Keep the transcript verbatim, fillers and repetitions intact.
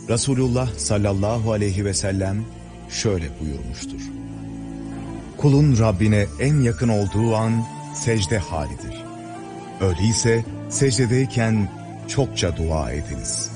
Resulullah sallallahu aleyhi ve sellem şöyle buyurmuştur: kulun Rabbine en yakın olduğu an secde halidir. Öyleyse secdedeyken çokça dua ediniz.